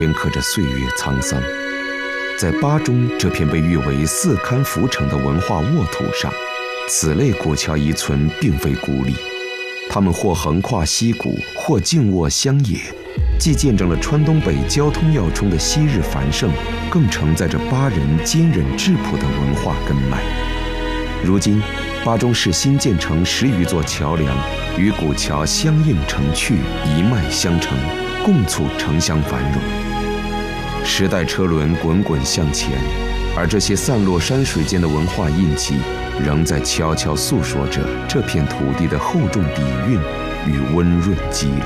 镌刻着岁月沧桑。在巴中这片被誉为四堪福城的文化沃土上，此类古桥遗存并非孤立，它们或横跨溪谷，或静卧乡野，既见证了川东北交通要冲的昔日繁盛，更承载着巴人坚韧质朴的文化根脉。如今，巴中市新建成10余座桥梁，与古桥相映成趣，一脉相承，共促城乡繁荣。时代车轮滚滚向前，而这些散落山水间的文化印记，仍在悄悄诉说着这片土地的厚重底蕴与温润肌理。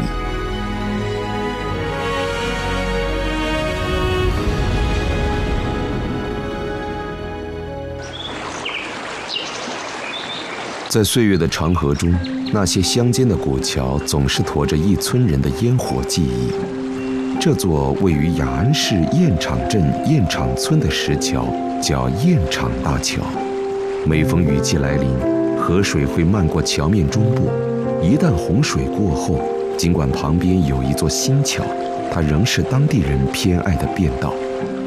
在岁月的长河中，那些乡间的古桥总是驮着一村人的烟火记忆。这座位于雅安市堰场镇堰场村的石桥叫堰场大桥。每逢雨季来临，河水会漫过桥面中部。一旦洪水过后，尽管旁边有一座新桥，它仍是当地人偏爱的便道。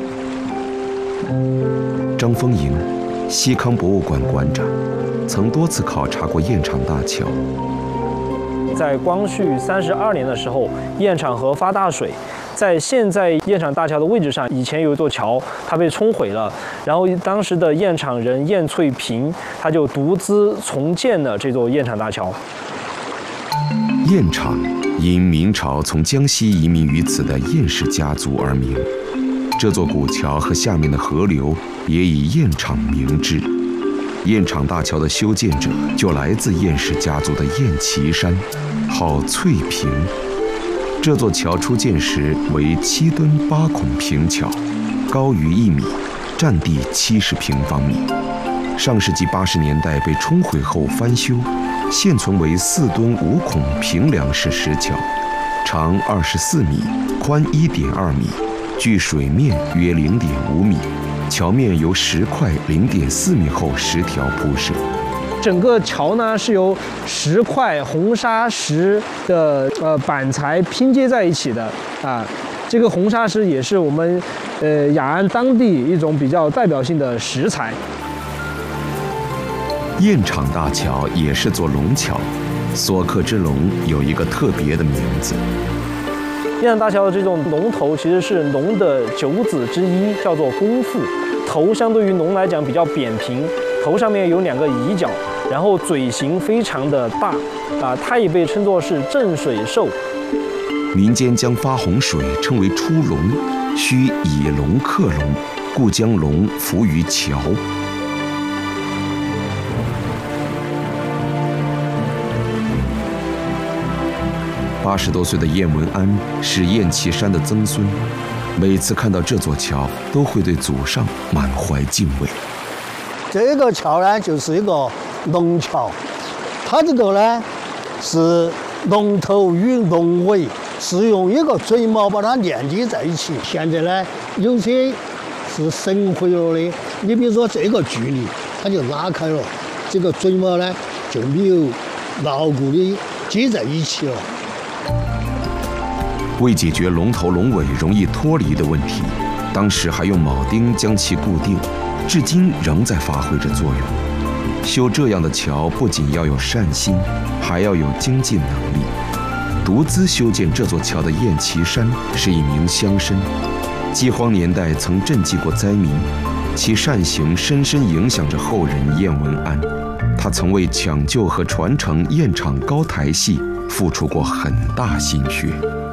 张丰莹，西康博物馆馆长，曾多次考察过堰场大桥。 在光绪32年的时候，堰场河发大水，在现在堰场大桥的位置上，以前有一座桥，它被冲毁了。然后当时的堰场人堰翠萍，他就独资重建了这座堰场大桥。 堰场因明朝从江西移民于此的堰氏家族而名，这座古桥和下面的河流也以堰场名之。堰场大桥的修建者就来自堰氏家族的堰岐山，号翠屏。这座桥初建时为7吨8孔平桥，高于1米，占地70平方米。上世纪80年代被冲毁后翻修，现存为4吨5孔平梁式石桥，长24米，宽1.2米，距水面约0.5米。桥面由石块0.4米厚石条铺设。 整个桥呢是由石块红砂石的板材拼接在一起的啊。这个红砂石也是我们雅安当地一种比较代表性的石材。 堰场大桥也是座龙桥，所刻之龙有一个特别的名字。 堰场大桥的这种龙头其实是龙的9子之一，叫做公父。头相对于龙来讲比较扁平，头上面有2个仪角，然后嘴型非常的大啊，它也被称作是镇水兽。 民间将发洪水称为出龙，需以龙克龙，故将龙伏于桥。80多岁的燕文安是堰岐山的曾孙，每次看到这座桥，都会对祖上满怀敬畏。 这个桥呢，就是一个龙桥，它这个呢是龙头与龙尾是用一个嘴毛把它连接在一起。现在呢，有些是损毁了的，你比如说这个距离，它就拉开了，这个嘴毛呢就没有牢固的接在一起了。 为解决龙头龙尾容易脱离的问题，当时还用铆钉将其固定，至今仍在发挥着作用。修这样的桥不仅要有善心，还要有经济能力。独资修建这座桥的堰岐山是一名乡绅，饥荒年代曾赈济过灾民，其善行深深影响着后人燕文安。他曾为抢救和传承堰场高台戏付出过很大心血。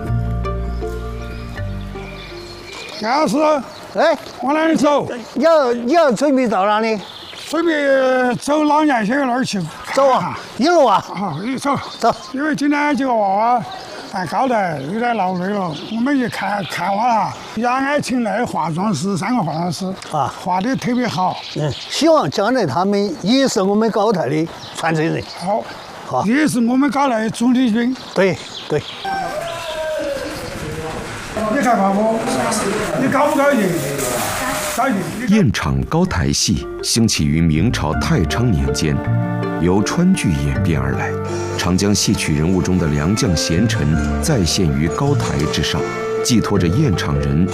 杨老师， 哎， 往哪里走？ 你要准备到哪里？ 准备走老年学校那儿去。 走啊，一路啊。 好，走走。 因为今天这个娃娃在高台有点劳累了，我们一看了哈，雅安请来的化妆师3个化妆师啊，画的特别好。 希望将来他们也是我们高台的传承人。 好，也是我们高台的主力军。 对对。 你看吧，你高不高兴？高兴。 堰场高台戏兴起于明朝太昌年间，由川剧演变而来。常将戏曲人物中的良将贤臣再现于高台之上， 寄托着堰场人